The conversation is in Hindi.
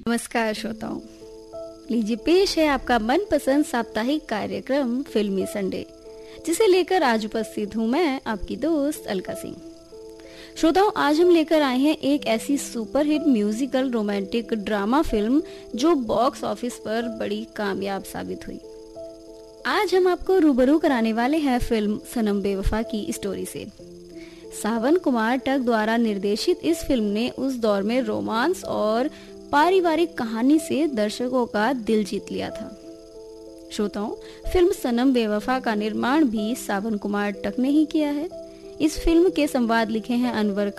नमस्कार श्रोताओं, लीजिए पेश है आपका मनपसंद साप्ताहिक कार्यक्रम फिल्मी संडे, जिसे लेकर आज उपस्थित हूँ मैं आपकी दोस्त अलका सिंह। श्रोताओं, आज हम लेकर आए हैं एक ऐसी superhit musical romantic drama film जो बॉक्स ऑफिस पर बड़ी कामयाब साबित हुई। आज हम आपको रूबरू कराने वाले हैं फिल्म सनम बेवफा की स्टोरी से। सावन कुमार टक द्वारा निर्देशित इस फिल्म ने उस दौर में रोमांस और पारिवारिक कहानी से दर्शकों का दिल जीत लिया था। श्रोताओं, फिल्म सनम बेवफा का निर्माण भी सावन कुमार टक ने ही किया है। इस फिल्म के संवाद लिखे हैं अनवर